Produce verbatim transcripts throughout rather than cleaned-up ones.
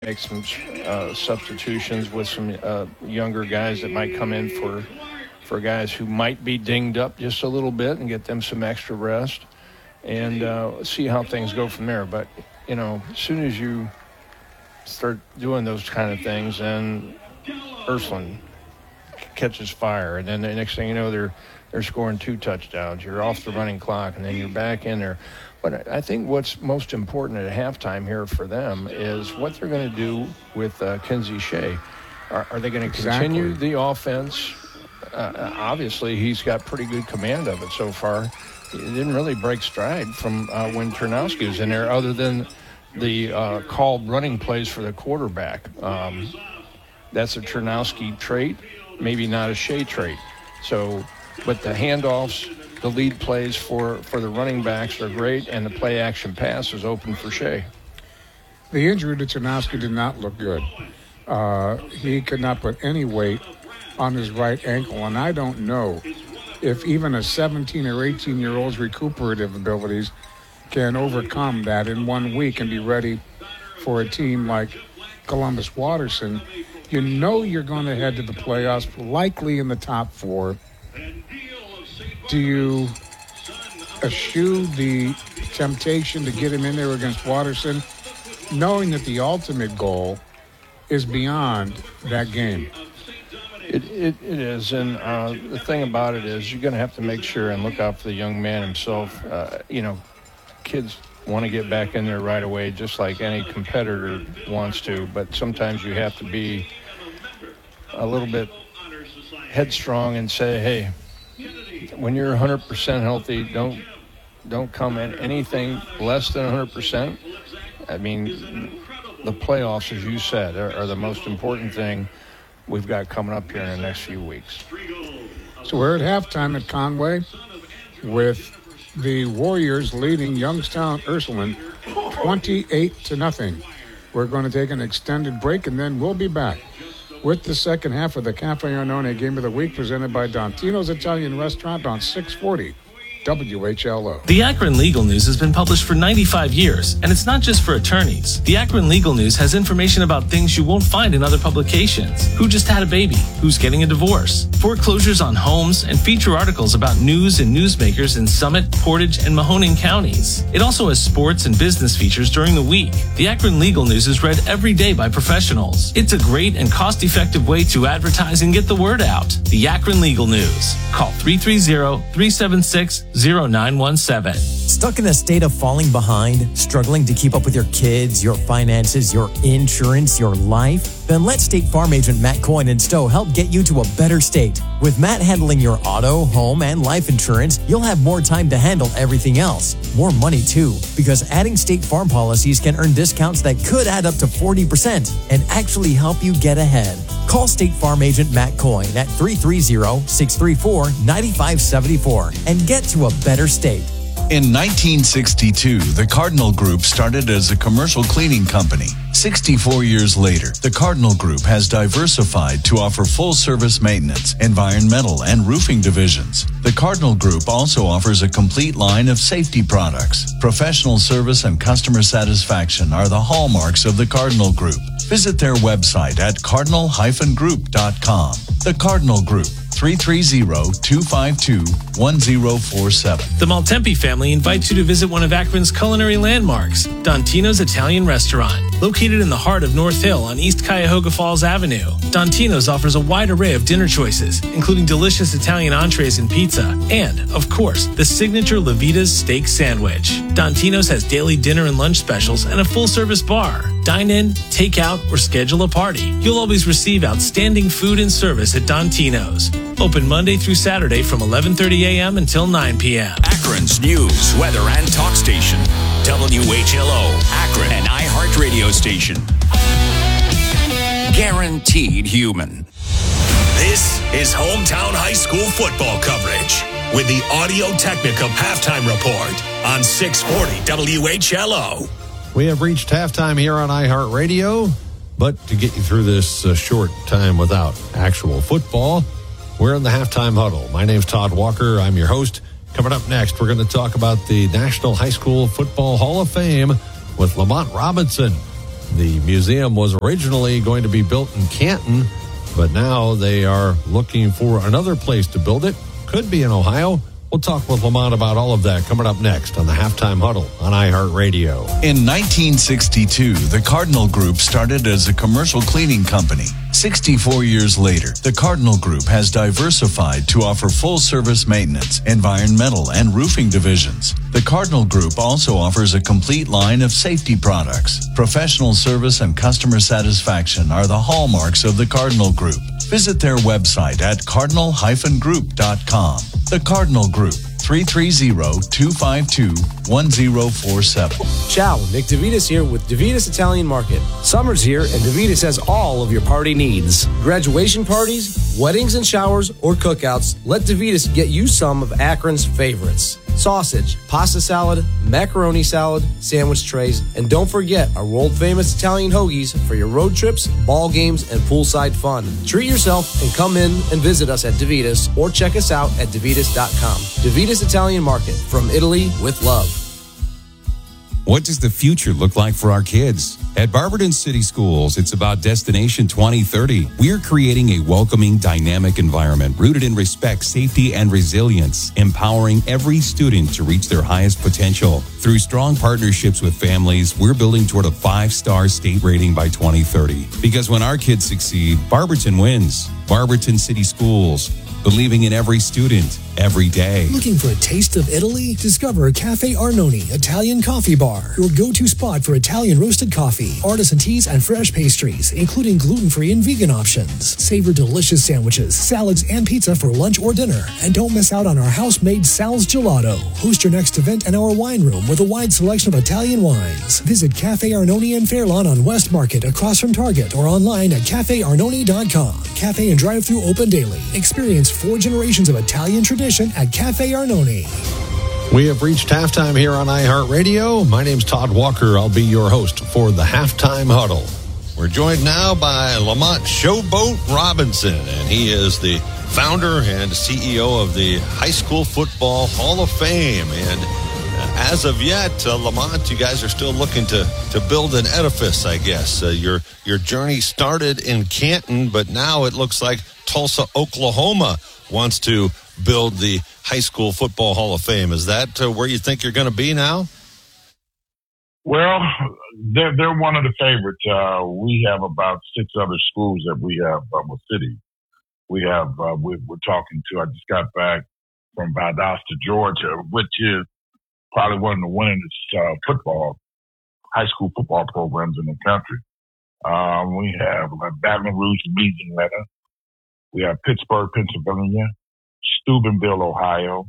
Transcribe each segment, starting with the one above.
make some uh, substitutions with some uh, younger guys that might come in for for guys who might be dinged up just a little bit and get them some extra rest and uh, see how things go from there. But, you know, as soon as you start doing those kind of things, and Ursuline catches fire, and then the next thing you know, they're they're scoring two touchdowns. You're off the running clock, and then you're back in there. But I think what's most important at halftime here for them is what they're going to do with uh, Kinsey Shea. Are, are they going to exactly. continue the offense? Uh, obviously, he's got pretty good command of it so far. He didn't really break stride from uh, when Ternowski was in there, other than the uh, called running plays for the quarterback. Um, that's a Ternowski trait, maybe not a Shea trait. So, but the handoffs, the lead plays for, for the running backs are great, and the play-action pass is open for Shea. The injury to Ternowski did not look good. Uh, he could not put any weight on his right ankle, and I don't know if even a seventeen or eighteen-year-old's recuperative abilities can overcome that in one week and be ready for a team like Columbus Watterson. You know you're going to head to the playoffs, likely in the top four. Do you eschew the temptation to get him in there against Watterson, knowing that the ultimate goal is beyond that game? It, it, it is, and uh, the thing about it is you're going to have to make sure and look out for the young man himself. Uh, you know, kids want to get back in there right away, just like any competitor wants to, but sometimes you have to be a little bit headstrong and say, hey, when you're one hundred percent healthy, don't don't come in anything less than one hundred percent. I mean, the playoffs, as you said, are, are the most important thing we've got coming up here in the next few weeks. So we're at halftime at Conway with the Warriors leading Youngstown Ursuline twenty-eight to nothing. We're going to take an extended break, and then we'll be back with the second half of the Cafe Arnone Game of the Week, presented by Dontino's Italian Restaurant on six forty W H L O. The Akron Legal News has been published for ninety-five years, and it's not just for attorneys. The Akron Legal News has information about things you won't find in other publications. Who just had a baby? Who's getting a divorce? Foreclosures on homes, and feature articles about news and newsmakers in Summit, Portage, and Mahoning counties. It also has sports and business features during the week. The Akron Legal News is read every day by professionals. It's a great and cost-effective way to advertise and get the word out. The Akron Legal News. Call three three zero, three seven six, zero nine one seven. Stuck in a state of falling behind? Struggling to keep up with your kids, your finances, your insurance, your life? Then let State Farm agent Matt Coyne and Stowe help get you to a better state. With Matt handling your auto, home, and life insurance, you'll have more time to handle everything else. More money, too, because adding State Farm policies can earn discounts that could add up to forty percent and actually help you get ahead. Call State Farm agent Matt Coyne at three three zero, six three four, nine five seven four and get to a better state. In nineteen sixty-two, the Cardinal Group started as a commercial cleaning company. sixty-four years later, the Cardinal Group has diversified to offer full-service maintenance, environmental, and roofing divisions. The Cardinal Group also offers a complete line of safety products. Professional service and customer satisfaction are the hallmarks of the Cardinal Group. Visit their website at cardinal dash group dot com. The Cardinal Group, three three zero, two five two, one zero four seven. The Maltempi family invites you to visit one of Akron's culinary landmarks, Dontino's Italian Restaurant. Located in the heart of North Hill on East Cuyahoga Falls Avenue, Dontino's offers a wide array of dinner choices, including delicious Italian entrees and pizza, and, of course, the signature La Vita's steak sandwich. Dontino's has daily dinner and lunch specials and a full-service bar. Dine in, take out, or schedule a party. You'll always receive outstanding food and service at Dontino's. Open Monday through Saturday from eleven thirty a.m. until nine p.m. Akron's news, weather, and talk station. W H L O, Akron, an iHeart radio station. Guaranteed human. This is Hometown High School football coverage with the Audio Technica halftime report on six forty W H L O. We have reached halftime here on iHeartRadio, but to get you through this uh, short time without actual football, we're in the halftime huddle. My name's Todd Walker. I'm your host. Coming up next, we're going to talk about the National High School Football Hall of Fame with Lamont Robinson. The museum was originally going to be built in Canton, but now they are looking for another place to build it. Could be in Ohio. We'll talk with Lamont about all of that coming up next on the Halftime Huddle on iHeartRadio. In nineteen sixty-two, the Cardinal Group started as a commercial cleaning company. sixty-four years later, the Cardinal Group has diversified to offer full-service maintenance, environmental, and roofing divisions. The Cardinal Group also offers a complete line of safety products. Professional service and customer satisfaction are the hallmarks of the Cardinal Group. Visit their website at cardinal dash group dot com. The Cardinal Group, three three zero, two five two, one zero four seven. Ciao, Nick DeVitas here with DeVitas Italian Market. Summer's here and DeVitas has all of your party needs. Graduation parties, weddings and showers, or cookouts, let DeVitas get you some of Akron's favorites. Sausage, pasta salad, macaroni salad, sandwich trays, and don't forget our world-famous Italian hoagies for your road trips, ball games, and poolside fun. Treat yourself and come in and visit us at DeVitas or check us out at DeVitas dot com. DeVitas Italian Market, from Italy with love. What does the future look like for our kids? At Barberton City Schools, it's about Destination twenty thirty. We're creating a welcoming, dynamic environment rooted in respect, safety, and resilience, empowering every student to reach their highest potential. Through strong partnerships with families, we're building toward a five-star state rating by twenty thirty. Because when our kids succeed, Barberton wins. Barberton City Schools, believing in every student, every day. Looking for a taste of Italy? Discover Cafe Arnone Italian Coffee Bar, your go-to spot for Italian roasted coffee, artisan teas, and fresh pastries, including gluten-free and vegan options. Savor delicious sandwiches, salads, and pizza for lunch or dinner. And don't miss out on our house-made Sal's Gelato. Host your next event in our wine room with a wide selection of Italian wines. Visit Cafe Arnone in Fairlawn on West Market, across from Target, or online at cafe arnone dot com. Cafe and drive-thru open daily. Experience four generations of Italian tradition at Cafe Arnone. We have reached halftime here on iHeartRadio. My name's Todd Walker. I'll be your host for the Halftime Huddle. We're joined now by Lamont Showboat Robinson, and he is the founder and C E O of the High School Football Hall of Fame. And as of yet, uh, Lamont, you guys are still looking to, to build an edifice, I guess. Uh, your your journey started in Canton, but now it looks like Tulsa, Oklahoma wants to build the High School Football Hall of Fame. Is that uh, where you think you're going to be now? Well, they're, they're one of the favorites. Uh, we have about six other schools that we have, uh, well, cities. We have, uh, we're, we're talking to, I just got back from Valdosta, Georgia, which is probably one of the winningest uh, football, high school football programs in the country. Um, we have uh, Baton Rouge, Louisiana. We have Pittsburgh, Pennsylvania, Steubenville, Ohio,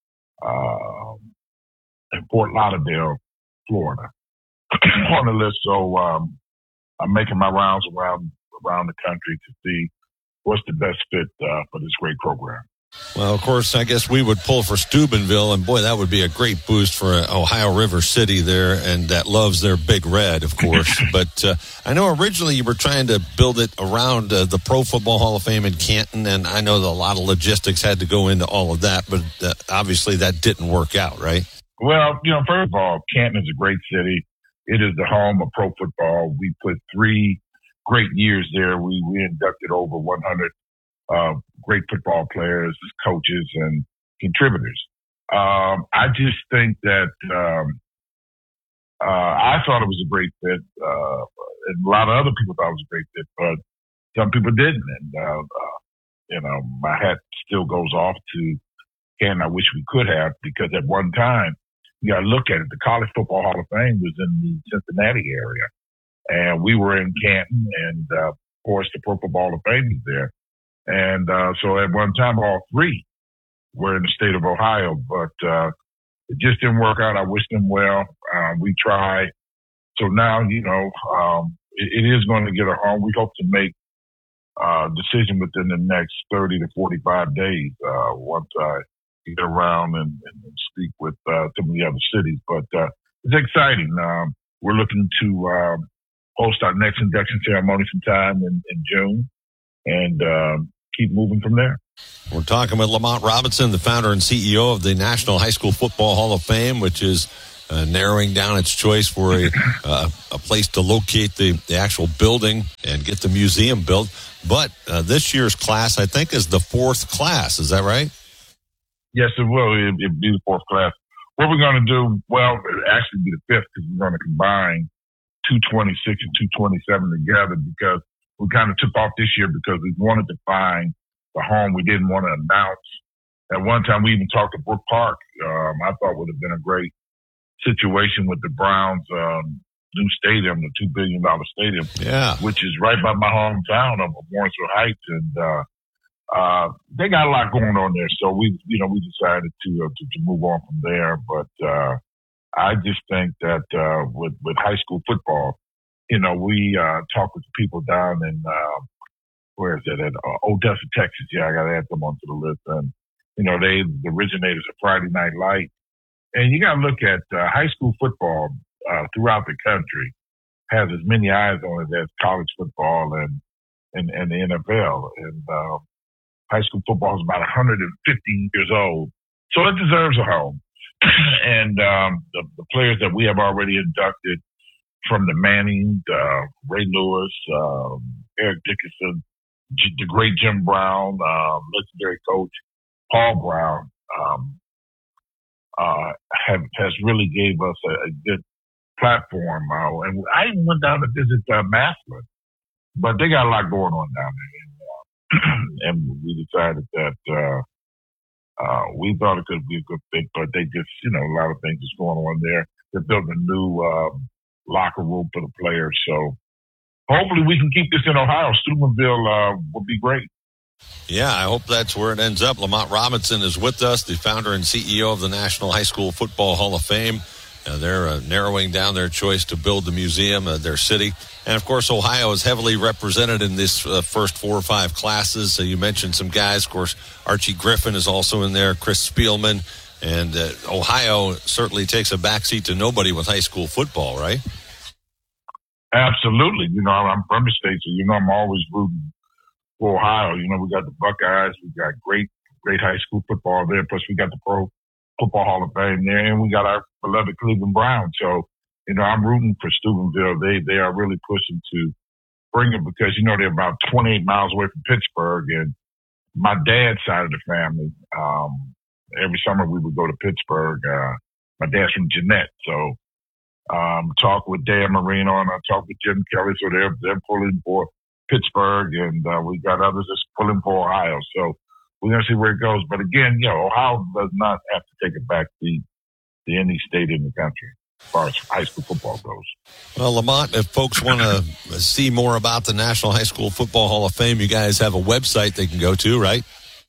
uh, and Fort Lauderdale, Florida on the list. So um, I'm making my rounds around around the country to see what's the best fit uh, for this great program. Well, of course, I guess we would pull for Steubenville, and boy, that would be a great boost for Ohio River City there, and that loves their Big Red, of course. But uh, I know originally you were trying to build it around uh, the Pro Football Hall of Fame in Canton, and I know that a lot of logistics had to go into all of that, but uh, obviously that didn't work out, right? Well, you know, first of all, Canton is a great city. It is the home of pro football. We put three great years there. We, we inducted over one hundred Uh, great football players, coaches, and contributors. Um, I just think that um, uh, I thought it was a great fit, uh, and a lot of other people thought it was a great fit, but some people didn't. And uh, uh, you know, my hat still goes off to Canton. I wish we could have, because at one time, you got to look at it. The College Football Hall of Fame was in the Cincinnati area, and we were in Canton, and uh, of course, the Pro Football Hall of Fame is there. And uh, so at one time, all three were in the state of Ohio, but uh, it just didn't work out. I wish them well. Um, we tried. So now, you know, um, it, it is going to get a home. We hope to make a decision within the next thirty to forty-five days uh, once I get around and, and speak with uh, some of the other cities. But uh, it's exciting. Um, we're looking to um, host our next induction ceremony sometime in, in June, and um, keep moving from there. We're talking with Lamont Robinson, the founder and C E O of the National High School Football Hall of Fame, which is uh, narrowing down its choice for a uh, a place to locate the, the actual building and get the museum built. But uh, this year's class, I think, is the fourth class. Is that right? Yes, it will. It, it'll be the fourth class. What we're going to do, well, it'll actually be the fifth because we're going to combine two twenty-six and two twenty-seven together because we kind of took off this year because we wanted to find the home. We didn't want to announce. At one time, we even talked to Brook Park. Um, I thought would have been a great situation with the Browns' um, new stadium, the two billion dollars stadium, yeah, which is right by my hometown of Warrensville Heights, and uh, uh, they got a lot going on there. So we, you know, we decided to uh, to, to move on from there. But uh, I just think that uh, with with high school football, you know, we uh, talk with people down in uh, where is it at uh, Odessa, Texas. Yeah, I got to add them onto the list. And you know, they the originators of Friday Night Light, and you got to look at uh, high school football. Uh, throughout the country has as many eyes on it as college football and, and, and the N F L. And uh, high school football is about one hundred fifty years old. So it deserves a home. and um, the, the players that we have already inducted from the Manning, uh, Ray Lewis, um, Eric Dickerson, G- the great Jim Brown, uh, legendary coach Paul Brown, um, uh, have, has really gave us a, a good platform. Uh, and I even went down to visit uh, Massillon, but they got a lot going on down there. And, uh, and we decided that uh, uh, we thought it could be a good fit, but they just, you know, a lot of things is going on there. They're building a new uh, locker room for the players. So hopefully we can keep this in Ohio. Steubenville uh, would be great. Yeah, I hope that's where it ends up. Lamont Robinson is with us, the founder and C E O of the National High School Football Hall of Fame. Uh, they're uh, narrowing down their choice to build the museum, uh, their city. And, of course, Ohio is heavily represented in this uh, first four or five classes. So you mentioned some guys. Of course, Archie Griffin is also in there, Chris Spielman. And uh, Ohio certainly takes a backseat to nobody with high school football, right? Absolutely. You know, I'm from the state, so, you know, I'm always rooting for Ohio. You know, we got the Buckeyes. We got great, great high school football there. Plus, we got the Pro Football Hall of Fame there, and we got our beloved Cleveland Browns. So, you know, I'm rooting for Steubenville. They they are really pushing to bring it because, you know, they're about twenty-eight miles away from Pittsburgh. And my dad's side of the family, um, every summer we would go to Pittsburgh. Uh, my dad's from Jeanette. So, um, talk with Dan Marino and I talk with Jim Kelly. So they're, they're pulling for Pittsburgh, and uh, we got others that's pulling for Ohio. So, we're going to see where it goes. But again, you know, Ohio does not have to take a back seat to any state in the country as far as high school football goes. Well, Lamont, if folks want to see more about the National High School Football Hall of Fame, you guys have a website they can go to, right?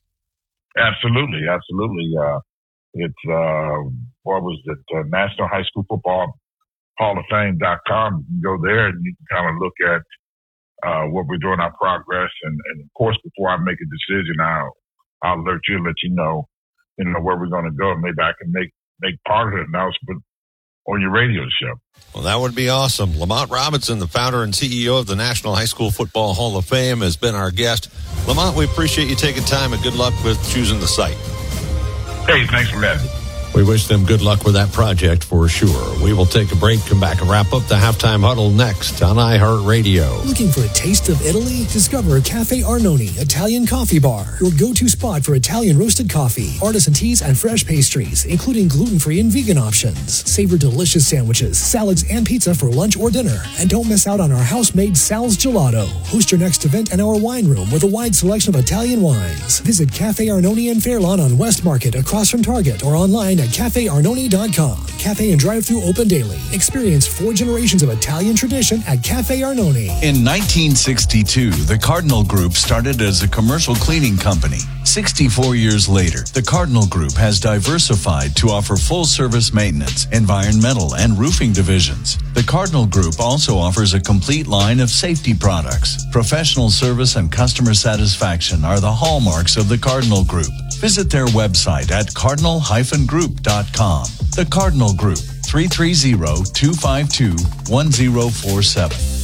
Absolutely, absolutely. Uh, it's, uh, what was it, uh, National High School Football Hall of Fame dot com. You can go there and you can kind of look at uh, what we're doing, our progress. And, and, of course, before I make a decision, I'll I'll alert you and let you know, you know, where we're going to go. Maybe I can make, make part of the announcement on your radio show. Well, that would be awesome. Lamont Robinson, the founder and C E O of the National High School Football Hall of Fame, has been our guest. Lamont, we appreciate you taking time, and good luck with choosing the site. Hey, thanks for having me. We wish them good luck with that project for sure. We will take a break, come back and wrap up the Halftime Huddle next on iHeartRadio. Looking for a taste of Italy? Discover Cafe Arnone Italian Coffee Bar, your go-to spot for Italian roasted coffee, artisan teas, and fresh pastries, including gluten-free and vegan options. Savor delicious sandwiches, salads, and pizza for lunch or dinner. And don't miss out on our house-made Sal's Gelato. Host your next event in our wine room with a wide selection of Italian wines. Visit Cafe Arnone in Fairlawn on West Market across from Target or online at cafe arnone dot com. Cafe and drive-thru open daily. Experience four generations of Italian tradition at Cafe Arnone. In nineteen sixty-two, the Cardinal Group started as a commercial cleaning company. sixty-four years later, the Cardinal Group has diversified to offer full-service maintenance, environmental, and roofing divisions. The Cardinal Group also offers a complete line of safety products. Professional service and customer satisfaction are the hallmarks of the Cardinal Group. Visit their website at cardinal dash group dot com. The Cardinal Group, three three zero, two five two, one zero four seven.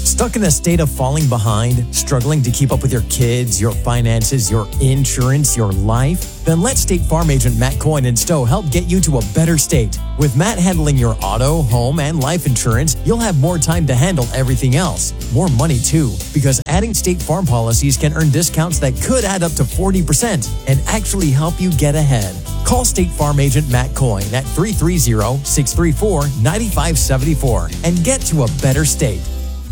Stuck in a state of falling behind, struggling to keep up with your kids, your finances, your insurance, your life? Then let State Farm agent Matt Coyne in Stowe help get you to a better state. With Matt handling your auto, home, and life insurance, you'll have more time to handle everything else. More money, too, because adding State Farm policies can earn discounts that could add up to forty percent and actually help you get ahead. Call State Farm agent Matt Coyne at three three zero, six three four, nine five seven four and get to a better state.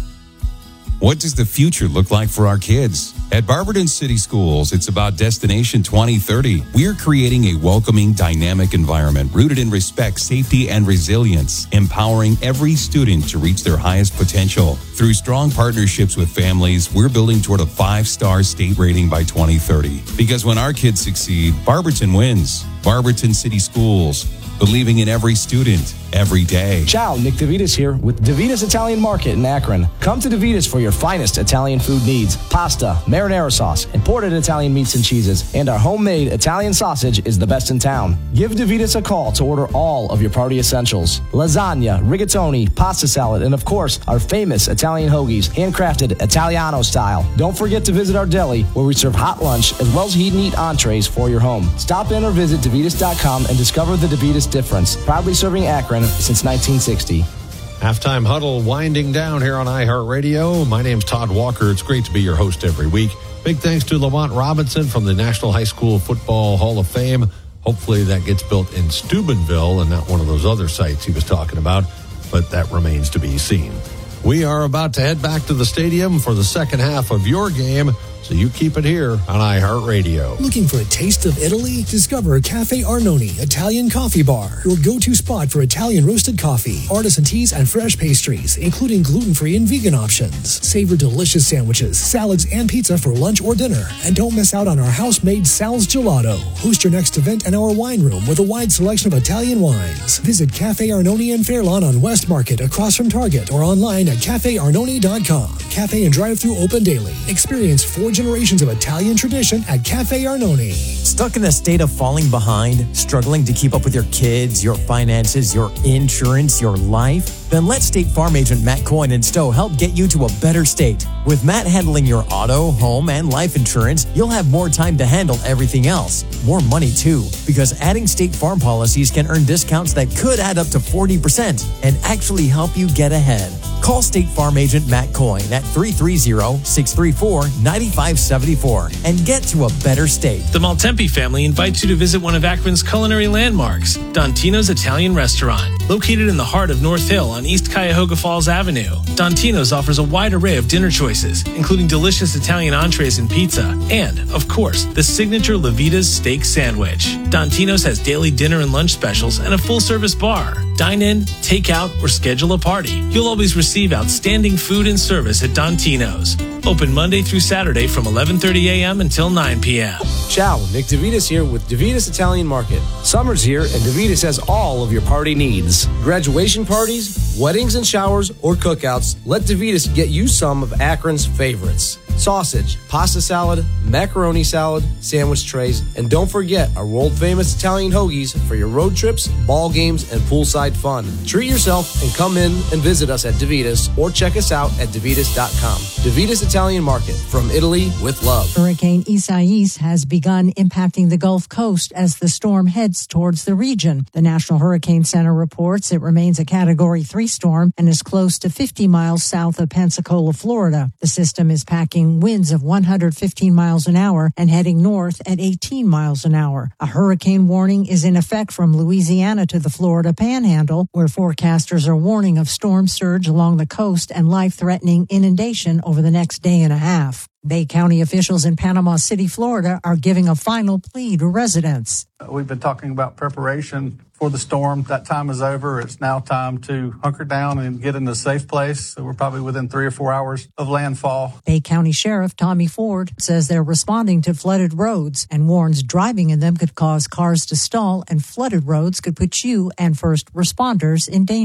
What does the future look like for our kids? At Barberton City Schools, it's about Destination twenty thirty. We're creating a welcoming, dynamic environment rooted in respect, safety, and resilience, empowering every student to reach their highest potential. Through strong partnerships with families, we're building toward a five-star state rating by twenty thirty. Because when our kids succeed, Barberton wins. Barberton City Schools, believing in every student, every day. Ciao, Nick DeVitas here with DeVitas Italian Market in Akron. Come to DeVitas for your finest Italian food needs. Pasta, marinara sauce, imported Italian meats and cheeses, and our homemade Italian sausage is the best in town. Give DeVitas a call to order all of your party essentials. Lasagna, rigatoni, pasta salad, and of course, our famous Italian hoagies, handcrafted Italiano style. Don't forget to visit our deli where we serve hot lunch as well as heat and eat entrees for your home. Stop in or visit DeVitas dot com and discover the DeVitas difference. Proudly serving Akron since nineteen sixty. Halftime Huddle winding down here on iHeartRadio. My name's Todd Walker. It's great to be your host every week. Big thanks to Lamont Robinson from the National High School Football Hall of Fame. Hopefully that gets built in Steubenville and not one of those other sites he was talking about, but that remains to be seen. We are about to head back to the stadium for the second half of your game, so you keep it here on iHeartRadio. Looking for a taste of Italy? Discover Cafe Arnone Italian Coffee Bar, your go-to spot for Italian roasted coffee, artisan teas, and fresh pastries, including gluten-free and vegan options. Savor delicious sandwiches, salads, and pizza for lunch or dinner. And don't miss out on our house-made Sal's Gelato. Host your next event in our wine room with a wide selection of Italian wines. Visit Cafe Arnone in Fairlawn on West Market across from Target or online at cafe arnone dot com. Cafe and drive-thru open daily. Experience four generations of Italian tradition at Cafe Arnone. Stuck in a state of falling behind, struggling to keep up with your kids, your finances, your insurance, your life? Then let State Farm agent Matt Coyne in Stowe help get you to a better state. With Matt handling your auto, home, and life insurance, you'll have more time to handle everything else. More money, too, because adding State Farm policies can earn discounts that could add up to forty percent and actually help you get ahead. Call State Farm agent Matt Coyne at three three zero, six three four, nine five seven four and get to a better state. The Maltempi family invites you to visit one of Akron's culinary landmarks, Dontino's Italian Restaurant. Located in the heart of North Hill on East Cuyahoga Falls Avenue, Dontino's offers a wide array of dinner choices, including delicious Italian entrees and pizza, and, of course, the signature Levita's steak sandwich. Dontino's has daily dinner and lunch specials and a full-service bar. Dine in, take out, or schedule a party. You'll always receive outstanding food and service at Dontino's. Open Monday through Saturday from eleven thirty a.m. until nine p.m. Ciao, Nick DeVitas here with DeVitas Italian Market. Summer's here and DeVitas has all of your party needs. Graduation parties, weddings and showers, or cookouts, let DeVitas get you some of Akron's favorites. Sausage, pasta salad, macaroni salad, sandwich trays, and don't forget our world-famous Italian hoagies for your road trips, ball games, and poolside fun. Treat yourself and come in and visit us at DeVitas or check us out at DeVitas dot com. DeVitas Italian Market, from Italy with love. Hurricane Isaias has begun impacting the Gulf Coast as the storm heads towards the region. The National Hurricane Center reports it remains a Category three storm and is close to fifty miles south of Pensacola, Florida. The system is packing winds of one hundred fifteen miles an hour and heading north at eighteen miles an hour. A hurricane warning is in effect from Louisiana to the Florida Panhandle, where forecasters are warning of storm surge along the coast and life-threatening inundation over the next day and a half. Bay County officials in Panama City, Florida, are giving a final plea to residents. We've been talking about preparation for the storm. That time is over. It's now time to hunker down and get in a safe place. So we're probably within three or four hours of landfall. Bay County Sheriff Tommy Ford says they're responding to flooded roads and warns driving in them could cause cars to stall and flooded roads could put you and first responders in danger.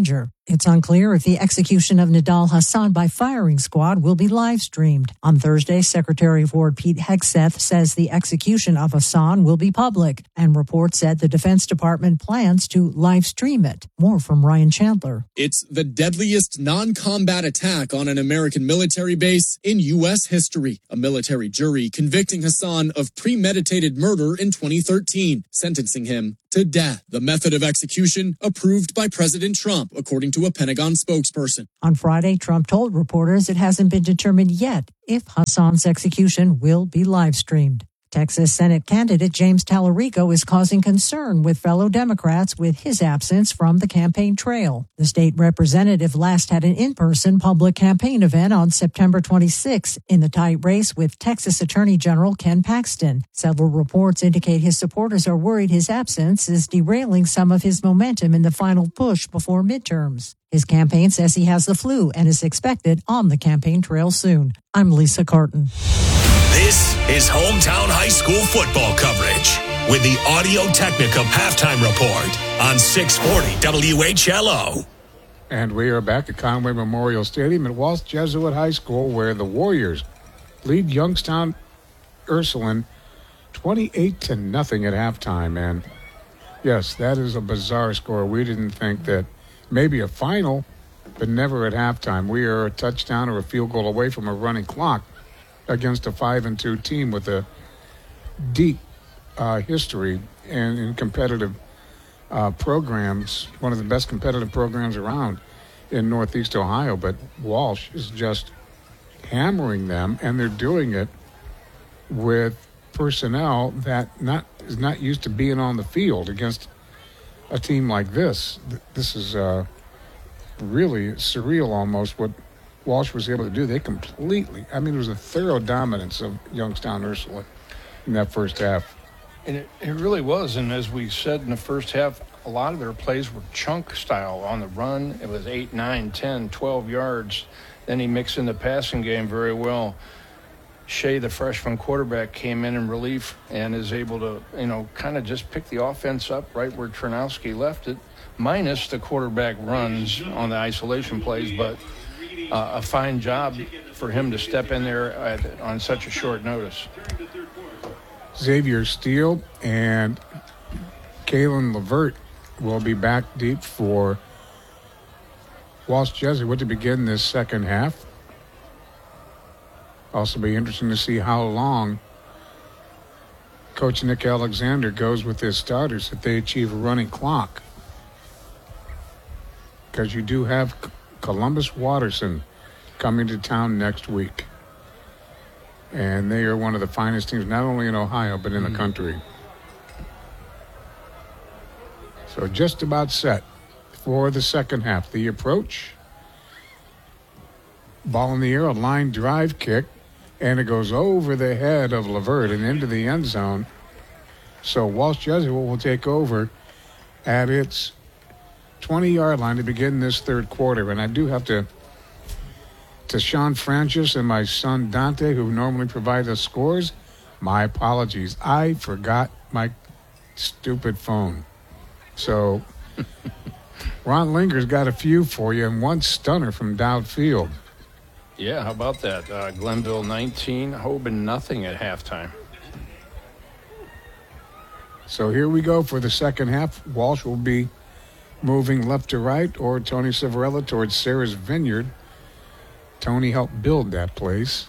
It's unclear if the execution of Nidal Hassan by firing squad will be live streamed. On Thursday, Secretary of War Pete Hegseth says the execution of Hassan will be public, and reports said the Defense Department plans to live stream it. More from Ryan Chandler. It's the deadliest non-combat attack on an American military base in U S history. A military jury convicting Hassan of premeditated murder in twenty thirteen, sentencing him to death. The method of execution approved by President Trump, according to a Pentagon spokesperson. On Friday, Trump told reporters it hasn't been determined yet if Hassan's execution will be live streamed. Texas Senate candidate James Tallarico is causing concern with fellow Democrats with his absence from the campaign trail. The state representative last had an in-person public campaign event on September twenty-sixth in the tight race with Texas Attorney General Ken Paxton. Several reports indicate his supporters are worried his absence is derailing some of his momentum in the final push before midterms. His campaign says he has the flu and is expected on the campaign trail soon. I'm Lisa Carton. This is Hometown High School football coverage with the Audio Technica halftime report on six forty W H L O. And we are back at Conway Memorial Stadium at Walsh Jesuit High School, where the Warriors lead Youngstown Ursuline twenty-eight to nothing at halftime. And yes, that is a bizarre score. We didn't think that maybe a final, but never at halftime. We are a touchdown or a field goal away from a running clock against a five and two team with a deep uh, history and in competitive uh, programs, one of the best competitive programs around in Northeast Ohio. But Walsh is just hammering them, and they're doing it with personnel that not is not used to being on the field against a team like this. This is uh, really surreal almost what Walsh was able to do. They completely, I mean, it was a thorough dominance of Youngstown Ursula in that first half. And it, it really was. And as we said in the first half, a lot of their plays were chunk style on the run. It was eight, nine, ten, twelve yards. Then he mixed in the passing game very well. Shea, the freshman quarterback, came in in relief and is able to, you know, kind of just pick the offense up right where Ternowski left it, minus the quarterback runs on the isolation plays. But uh, a fine job for him to step in there at, on such a short notice. Xavier Steele and Kalen Levert will be back deep for Walsh Jesuit to begin this second half. Also be interesting to see how long Coach Nick Alexander goes with his starters if they achieve a running clock. Because you do have Columbus Watterson coming to town next week. And they are one of the finest teams, not only in Ohio, but in mm-hmm. the country. So just about set for the second half. The approach. Ball in the air, a line drive kick. And it goes over the head of Levert and into the end zone. So Walsh Jesuit will take over at its twenty-yard line to begin this third quarter. And I do have to, to Sean Francis and my son Dante, who normally provide us scores, my apologies. I forgot my stupid phone. So Ron Linger's got a few for you and one stunner from Dowd Field. Yeah, how about that? Uh, Glenville nineteen, Hoban nothing at halftime. So here we go for the second half. Walsh will be moving left to right, or Tony Civarella towards Sarah's Vineyard. Tony helped build that place.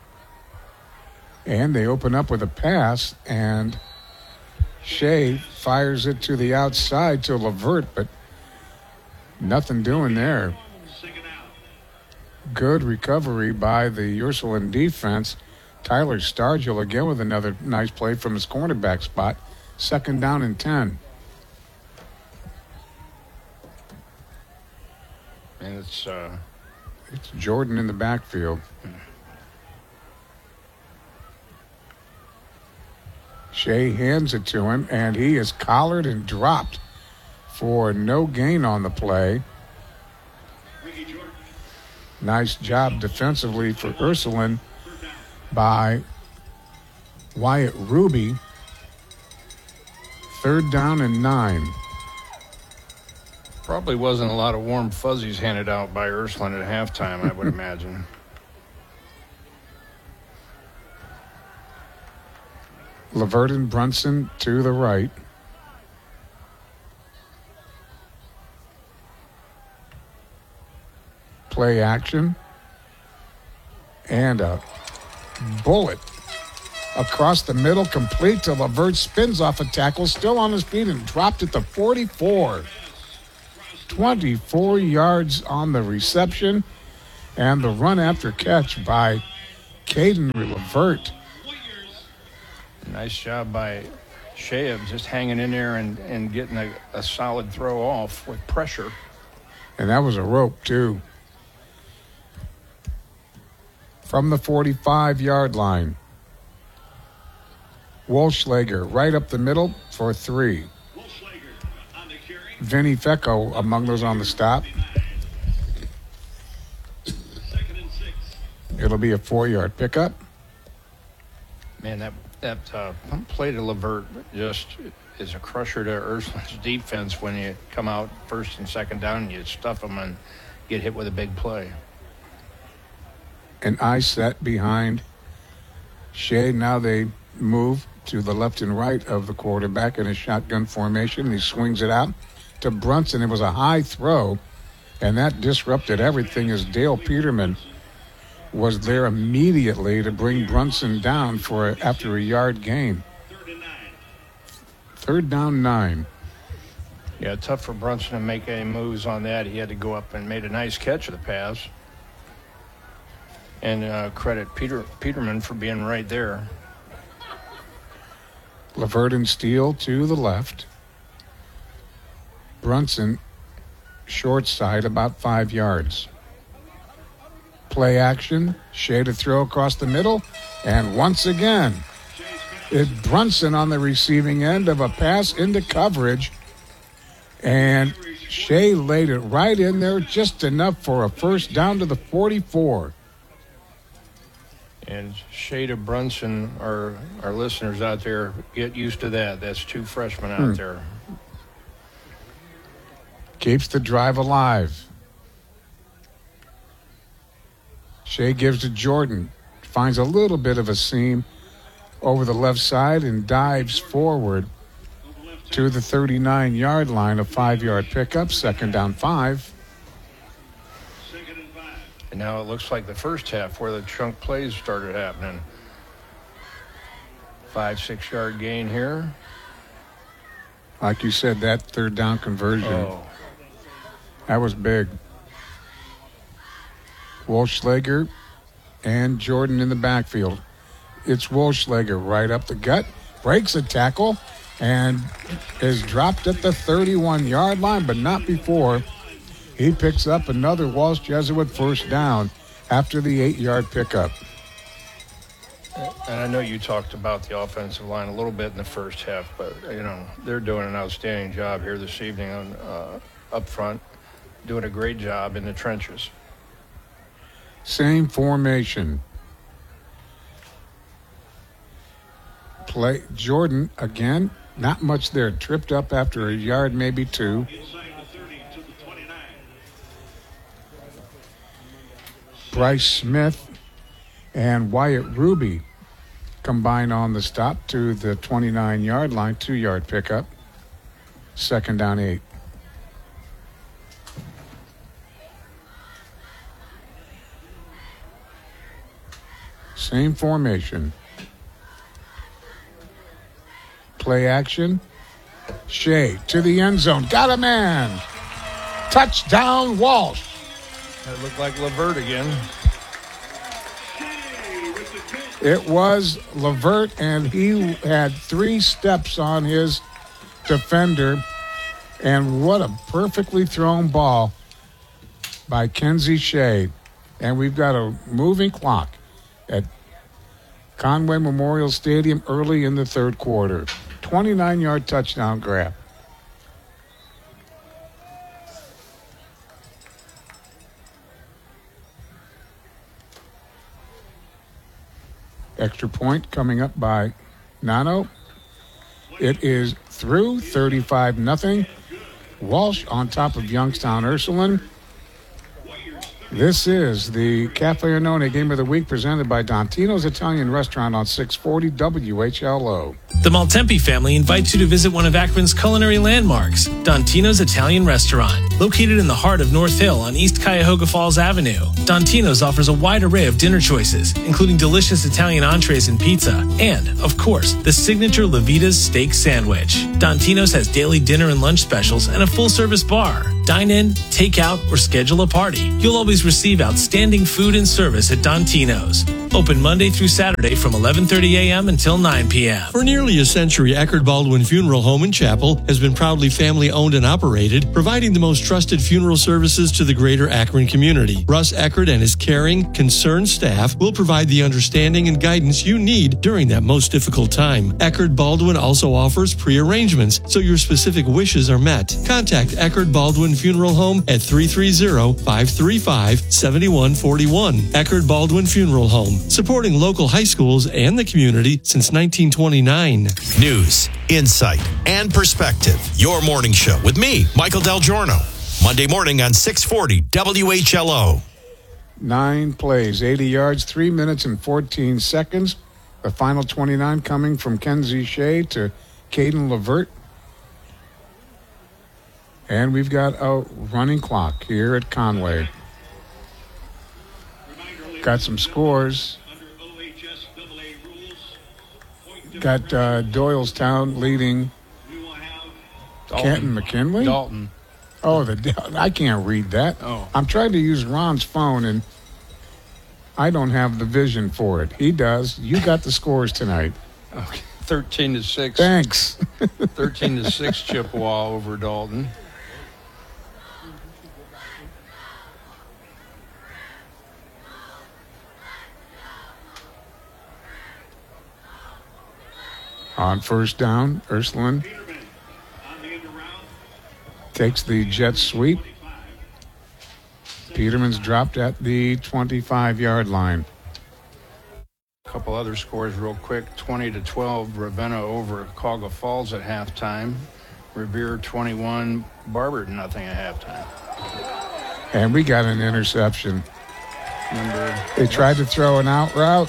And they open up with a pass, and Shea fires it to the outside to Levert, but nothing doing there. Good recovery by the Ursuline defense. Tyler Stargill again with another nice play from his cornerback spot. Second down and ten. And it's uh, it's Jordan in the backfield. Shea hands it to him, and he is collared and dropped for no gain on the play. Nice job defensively for Ursuline by Wyatt Ruby. Third down and nine. Probably wasn't a lot of warm fuzzies handed out by Ursuline at halftime, I would imagine. LeVert and Brunson to the right. Play action. And a bullet across the middle, complete to LeVert. Spins off a tackle, still on his feet, and dropped at the forty-four. twenty-four yards on the reception, and the run after catch by Caden LeVert. Nice job by Shea of just hanging in there and, and getting a, a solid throw off with pressure. And that was a rope, too. From the forty-five-yard line. Walschlager right up the middle for three. Vinny Fecco among those on the stop. It'll be a four-yard pickup. Man, that that uh, play to LeVert just is a crusher to Ursuline's defense when you come out first and second down and you stuff them and get hit with a big play. An eye set behind Shea. Now they move to the left and right of the quarterback in a shotgun formation. He swings it out to Brunson. It was a high throw, and that disrupted everything as Dale Peterman was there immediately to bring Brunson down for a, after a yard gain. Third down nine. Yeah, tough for Brunson to make any moves on that. He had to go up and made a nice catch of the pass. And uh, credit Peter Peterman for being right there. LeVert and Steele to the left. Brunson short side about five yards. Play action. Shea to throw across the middle. And once again, it's Brunson on the receiving end of a pass into coverage. And Shea laid it right in there, just enough for a first down to the forty-four. And Shea to Brunson, our, our listeners out there, get used to that. That's two freshmen out Hmm. there. Keeps the drive alive. Shea gives to Jordan. Finds a little bit of a seam over the left side and dives forward to the thirty-nine-yard line. A five-yard pickup, second down five. And now it looks like the first half where the chunk plays started happening. Five, six-yard gain here. Like you said, that third down conversion, Oh, that was big. Walschlager and Jordan in the backfield. It's Walschlager right up the gut, breaks a tackle, and is dropped at the thirty-one-yard line, but not before. He picks up another Walsh Jesuit first down after the eight-yard pickup. and I know you talked about the offensive line a little bit in the first half, but, you know, they're doing an outstanding job here this evening on uh, up front, doing a great job in the trenches. Same formation. Play Jordan again. Not much there. Tripped up after a yard, maybe two. Bryce Smith and Wyatt Ruby combine on the stop to the twenty-nine-yard line, two-yard pickup. Second down eight. Same formation. Play action. Shea to the end zone. Got a man. Touchdown, Walsh. It looked like LeVert again. It was LeVert, and he had three steps on his defender. And what a perfectly thrown ball by Kenzie Shea. And we've got a moving clock at Conway Memorial Stadium early in the third quarter. twenty-nine-yard touchdown grab. Extra point coming up by Nano. It is through thirty-five nothing. Walsh on top of Youngstown Ursuline. This is the Cafe Arnone Game of the Week presented by Dontino's Italian Restaurant on six forty W H L O. The Maltempi family invites you to visit one of Akron's culinary landmarks, Dontino's Italian Restaurant. Located in the heart of North Hill on East Cuyahoga Falls Avenue, Dontino's offers a wide array of dinner choices, including delicious Italian entrees and pizza, and, of course, the signature Levita's steak sandwich. Dontino's has daily dinner and lunch specials and a full-service bar. Dine in, take out, or schedule a party. You'll always receive outstanding food and service at Dontino's. Open Monday through Saturday from eleven thirty a.m. until nine p.m. For nearly a century, Eckerd Baldwin Funeral Home and Chapel has been proudly family-owned and operated, providing the most trusted funeral services to the greater Akron community. Russ Eckerd and his caring, concerned staff will provide the understanding and guidance you need during that most difficult time. Eckerd Baldwin also offers pre-arrangements, so your specific wishes are met. Contact Eckerd Baldwin Funeral Home at three three zero, five three five, seven one four one. Eckerd Baldwin Funeral Home, supporting local high schools and the community since nineteen twenty-nine. News, insight, and perspective. Your morning show with me, Michael Del Giorno. Monday morning on six forty W H L O. Nine plays, eighty yards, three minutes and fourteen seconds. The final twenty-nine coming from Kenzie Shea to Caden Levert. And we've got a running clock here at Conway. Got some scores. Got uh, Doylestown leading Dalton. Kenton McKinley. Dalton. Oh, the I can't read that. Oh. I'm trying to use Ron's phone, and I don't have the vision for it. He does. You got the scores tonight. Okay. thirteen to six. Thanks. thirteen to six Chippewa over Dalton. On first down, Ursuline takes the jet sweep. Peterman's dropped at the twenty-five-yard line. A couple other scores real quick. twenty to twelve, Ravenna over Cauga Falls at halftime. Revere twenty-one, Barberton nothing at halftime. And we got an interception. Number, they tried to throw an out route,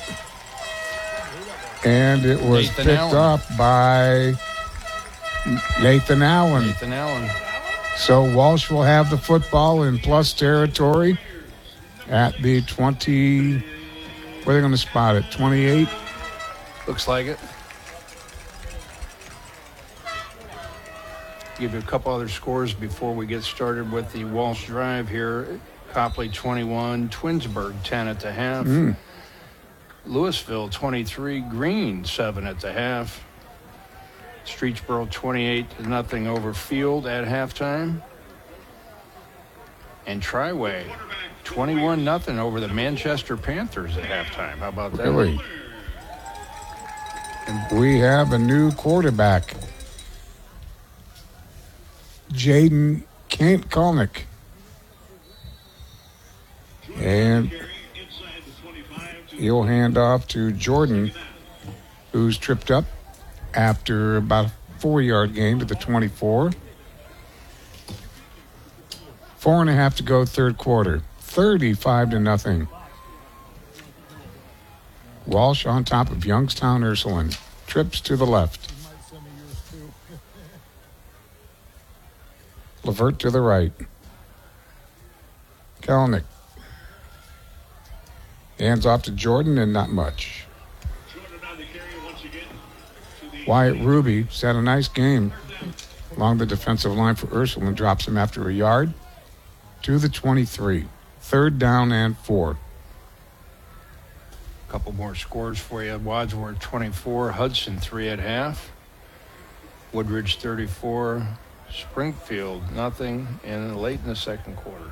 and it was Nathan picked Allen. up by Nathan Allen. Nathan Allen. So Walsh will have the football in plus territory at the twenty. Where are they going to spot it? twenty-eight? Looks like it. Give you a couple other scores before we get started with the Walsh Drive here. Copley twenty-one, Twinsburg ten at the half. Mm. Louisville twenty-three, Green seven at the half. Streetsboro twenty-eight to nothing over Field at halftime. And Triway twenty-one nothing over the Manchester Panthers at halftime. How about that? Really? And we have a new quarterback, Jaden Kent Kalnick. And he'll hand off to Jordan, who's tripped up after about a four-yard gain to the twenty-four. Four and a half to go, third quarter. thirty-five to nothing. Walsh on top of Youngstown Ursuline. Trips to the left. Levert to the right. Kalnick. Hands off to Jordan, and not much. Wyatt Ruby had a nice game along the defensive line for Ursuline. Drops him after a yard to the twenty-three. Third down and four. A couple more scores for you. Wadsworth twenty-four, Hudson three at half. Woodridge thirty-four, Springfield nothing, and late in the second quarter.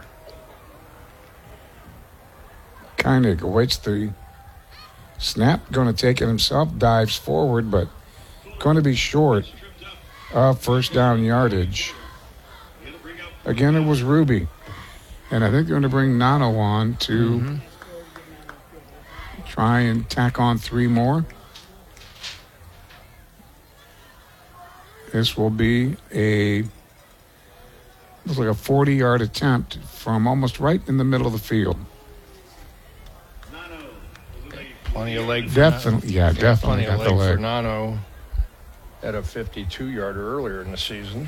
Koenig awaits the snap. Going to take it himself. Dives forward, but going to be short of first down yardage. Again, it was Ruby. And I think they're going to bring Nano on to mm-hmm. try and tack on three more. This will be a Looks like a forty-yard attempt from almost right in the middle of the field. Plenty of leg for Definitely, yeah, Nano. definitely Plenty of got the leg leg. for Nano at a fifty-two-yarder earlier in the season.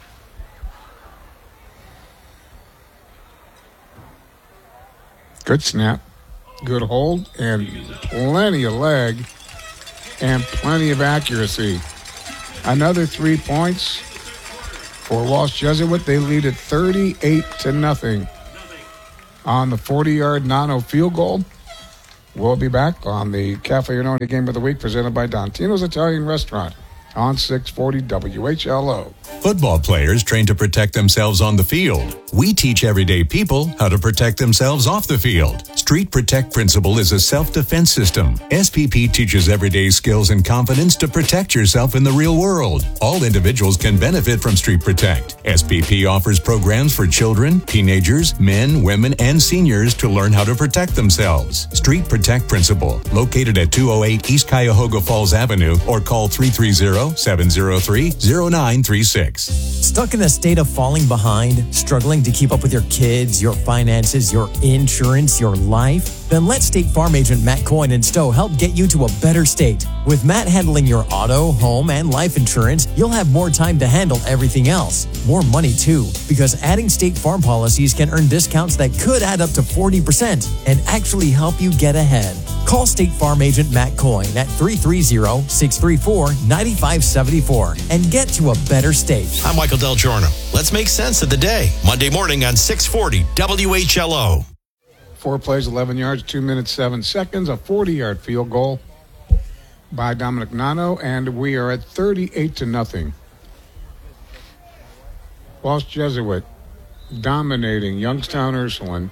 Good snap, good hold, and plenty of leg and plenty of accuracy. Another three points for Walsh Jesuit. They lead at thirty-eight to nothing on the forty-yard Nano field goal. We'll be back on the Cafe Arnone Game of the Week presented by Dontino's Italian Restaurant on six forty W H L O. Football players train to protect themselves on the field. We teach everyday people how to protect themselves off the field. Street Protect Principle is a self-defense system. S P P teaches everyday skills and confidence to protect yourself in the real world. All individuals can benefit from Street Protect. S P P offers programs for children, teenagers, men, women, and seniors to learn how to protect themselves. Street Protect Principle, located at two oh eight East Cuyahoga Falls Avenue, or call three three zero, seven zero three, zero nine three six. Stuck in a state of falling behind, struggling to keep up with your kids, your finances, your insurance, your life? Then let State Farm agent Matt Coyne and Stowe help get you to a better state. With Matt handling your auto, home, and life insurance, you'll have more time to handle everything else. More money, too, because adding State Farm policies can earn discounts that could add up to forty percent and actually help you get ahead. Call State Farm agent Matt Coyne at three three zero, six three four, nine five seven four and get to a better state. I'm Michael Del Giorno. Let's make sense of the day. Monday morning on six forty W H L O. Four plays, eleven yards, two minutes, seven seconds, a forty-yard field goal by Dominic Nano, and we are at thirty-eight to nothing. Walsh Jesuit dominating Youngstown Ursuline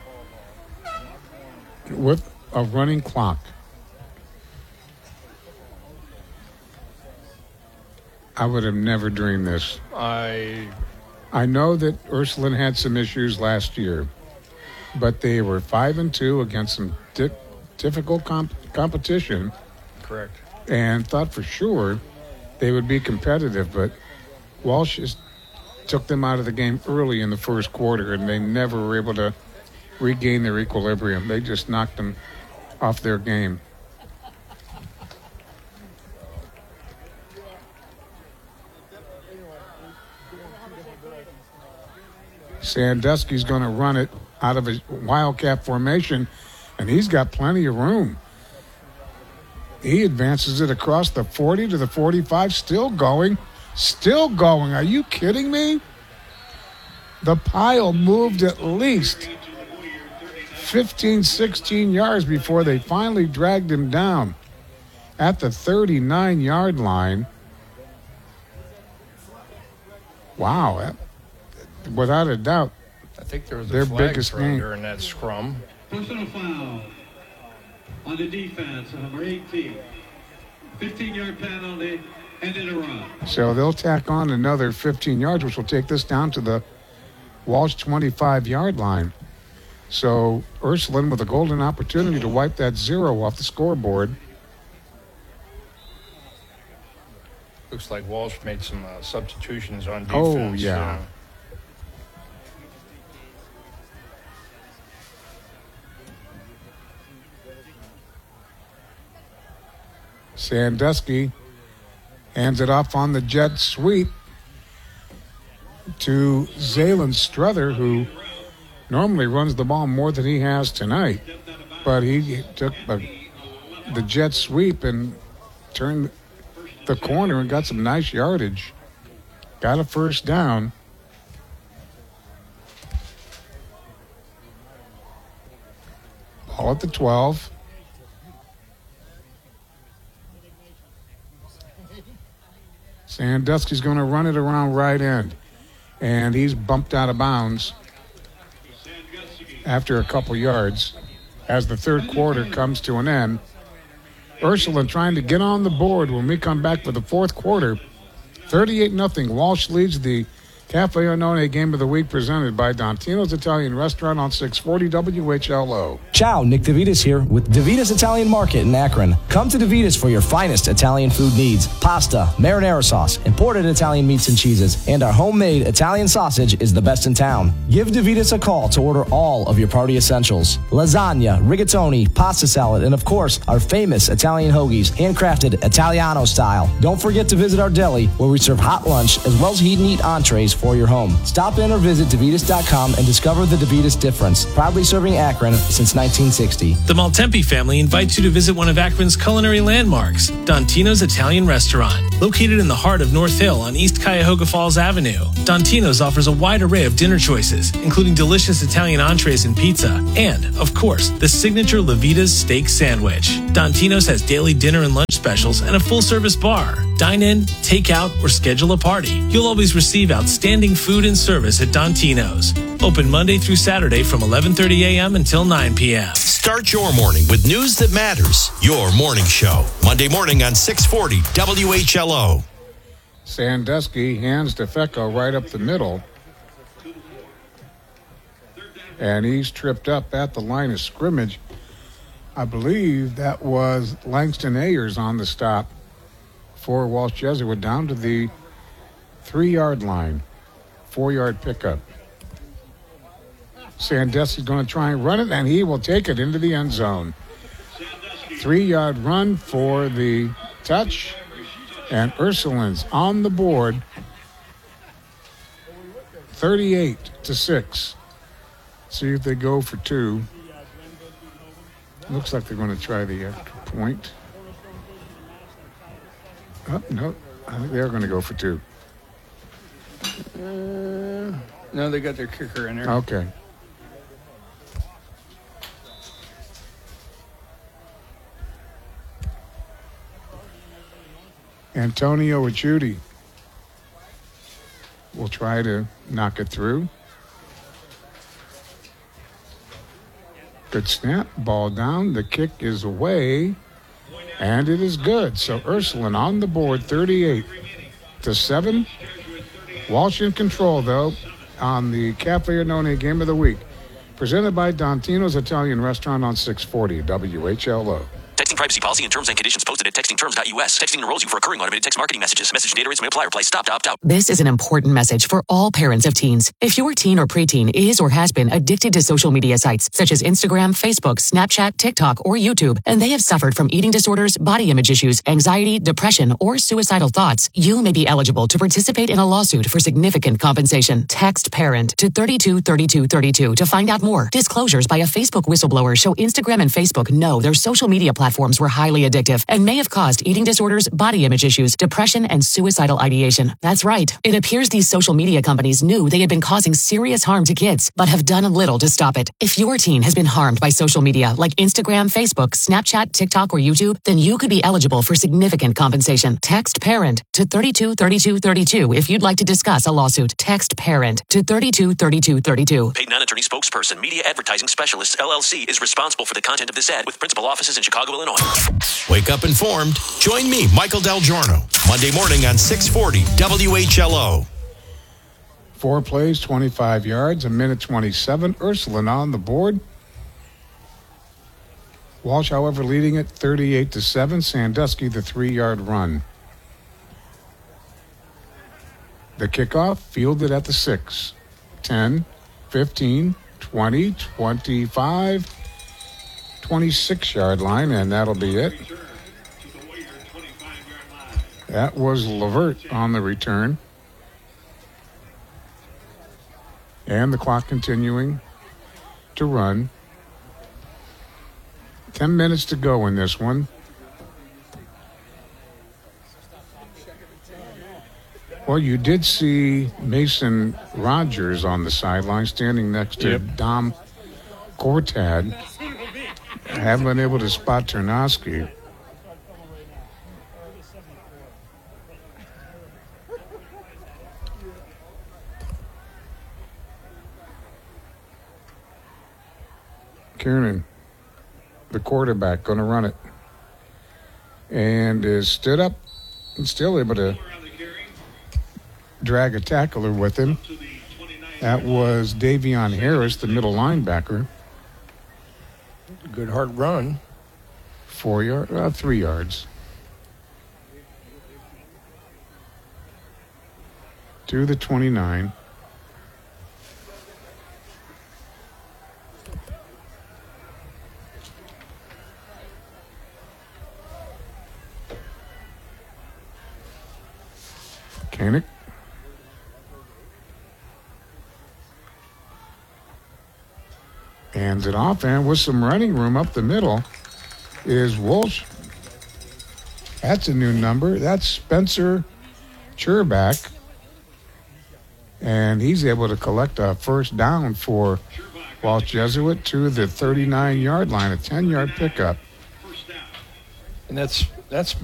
with a running clock. I would have never dreamed this. I I know that Ursuline had some issues last year, but they were five and two against some di- difficult comp- competition, correct. and thought for sure they would be competitive. But Walsh just took them out of the game early in the first quarter, and they never were able to regain their equilibrium. They just knocked them off their game. Sandusky's going to run it out of his Wildcat formation, and he's got plenty of room. He advances it across the forty to the forty-five, still going, still going. Are you kidding me? The pile moved at least fifteen, sixteen yards before they finally dragged him down at the thirty-nine-yard line. Wow. That, without a doubt, I think there was a their flag biggest thrown game. during that scrum. Personal foul on the defense, number eighteen. fifteen-yard penalty, and in a run. So they'll tack on another fifteen yards, which will take this down to the Walsh twenty-five-yard line. So Ursuline with a golden opportunity to wipe that zero off the scoreboard. Looks like Walsh made some uh, substitutions on defense. Oh, yeah. Sandusky hands it off on the jet sweep to Zaylen Struther, who normally runs the ball more than he has tonight. But he took a, the jet sweep and turned the corner and got some nice yardage. Got a first down. Ball at the twelve. Sandusky's going to run it around right end. And he's bumped out of bounds after a couple yards as the third quarter comes to an end. Ursuline trying to get on the board when we come back for the fourth quarter. thirty-eight nothing. Walsh leads the Cafe Arnone Game of the Week presented by Dontino's Italian Restaurant on six forty W H L O. Ciao, Nick DeVitas here with DeVitas Italian Market in Akron. Come to DeVitas for your finest Italian food needs. Pasta, marinara sauce, imported Italian meats and cheeses, and our homemade Italian sausage is the best in town. Give DeVitas a call to order all of your party essentials. Lasagna, rigatoni, pasta salad, and of course, our famous Italian hoagies, handcrafted Italiano style. Don't forget to visit our deli where we serve hot lunch as well as heat and eat entrees for your home. Stop in or visit DeVitas dot com and discover the DeVitas difference. Proudly serving Akron since nineteen sixty. The Maltempi family invites you to visit one of Akron's culinary landmarks, Dontino's Italian Restaurant. Located in the heart of North Hill on East Cuyahoga Falls Avenue, Dontino's offers a wide array of dinner choices, including delicious Italian entrees and pizza, and, of course, the signature Levita's steak sandwich. Dontino's has daily dinner and lunch specials and a full-service bar. Dine in, take out, or schedule a party. You'll always receive outstanding food and service at Dontino's. Open Monday through Saturday from eleven thirty a.m. until nine p.m. Start your morning with news that matters. Your morning show. Monday morning on six forty W H L O. Sandusky hands to Fecco right up the middle. And he's tripped up at the line of scrimmage. I believe that was Langston Ayers on the stop for Walsh Jesuit down to the three-yard line. Four-yard pickup. Sandusky's going to try and run it, and he will take it into the end zone. Three-yard run for the touch, and Ursulines on the board, thirty-eight to six. See if they go for two. Looks like they're going to try the extra point. Oh, no, I think they're going to go for two. Uh, no, they got their kicker in there. Okay. Antonio Achuti will try to knock it through. Good snap, ball down, the kick is away, and it is good. So Ursuline on the board, thirty-eight to seven. Walsh in control, though, on the Cafe Arnone Game of the Week. Presented by Dontino's Italian Restaurant on six forty W H L O. Texting privacy policy and terms and conditions posted at texting terms dot U S. Texting enrolls you for recurring automated text marketing messages. Message data rates may apply. Reply stop to opt out. This is an important message for all parents of teens. If your teen or preteen is or has been addicted to social media sites such as Instagram, Facebook, Snapchat, TikTok, or YouTube, and they have suffered from eating disorders, body image issues, anxiety, depression, or suicidal thoughts, you may be eligible to participate in a lawsuit for significant compensation. Text PARENT to thirty-two thirty-two thirty-two to find out more. Disclosures by a Facebook whistleblower show Instagram and Facebook know their social media platforms were highly addictive and may have caused eating disorders, body image issues, depression, and suicidal ideation. That's right. It appears these social media companies knew they had been causing serious harm to kids, but have done little to stop it. If your teen has been harmed by social media like Instagram, Facebook, Snapchat, TikTok, or YouTube, then you could be eligible for significant compensation. Text PARENT to thirty-two thirty-two thirty-two if you'd like to discuss a lawsuit. Text PARENT to thirty-two thirty-two thirty-two. Paid non-attorney spokesperson, Media Advertising Specialists, L L C, is responsible for the content of this ad with principal offices in Chicago, Illinois. Wake up informed. Join me, Michael Del Giorno, Monday morning on six forty W H L O. Four plays, twenty-five yards, a minute twenty-seven. Ursuline on the board. Walsh, however, leading it thirty-eight to seven. Sandusky, the three-yard run. The kickoff fielded at the six. ten, fifteen, twenty, twenty-five, twenty-six-yard line, and that'll be it. That was Levert on the return. And the clock continuing to run. Ten minutes to go in this one. Well, you did see Mason Rogers on the sideline standing next to Yep. Dom Cortad. Haven't been able to spot Ternowski. Kiernan, the quarterback, going to run it. And is stood up and still able to drag a tackler with him. That was Davion Harris, the middle linebacker. Good hard run. Four yards, uh, three yards. To the twenty-nine. Koenig. Hands it off, and with some running room up the middle is Walsh. That's a new number. That's Spencer Churback. And he's able to collect a first down for Walsh Jesuit to the thirty-nine-yard line, a ten-yard pickup. And that's that's